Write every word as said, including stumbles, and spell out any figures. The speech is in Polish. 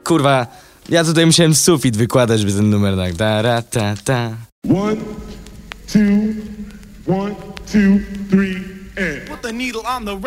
kurwa, ja tutaj musiałem sufit wykładać, by ten numer tak. Ta, ra, ta, ta. One, two, one, two, three, and... Put the needle on the